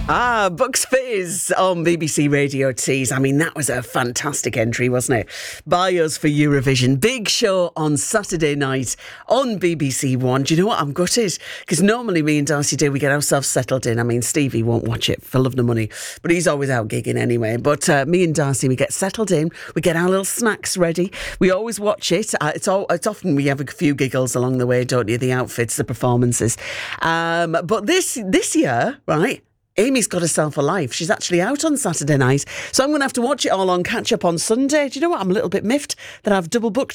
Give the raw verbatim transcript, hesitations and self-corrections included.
Ah, Bucks Fizz on B B C Radio Tees. I mean, that was a fantastic entry, wasn't it? By us for Eurovision. Big show on Saturday night on B B C One. Do you know what? I'm gutted. Because normally me and Darcy do, we get ourselves settled in. I mean, Stevie won't watch it for love nor money, but he's always out gigging anyway. But uh, me and Darcy, we get settled in. We get our little snacks ready. We always watch it. Uh, it's, all, it's often we have a few giggles along the way, don't you? The outfits, the performances. Um, but this this year, right? Amy's got herself a life. She's actually out on Saturday night. So I'm going to have to watch it all on catch up on Sunday. Do you know what? I'm a little bit miffed that I've double booked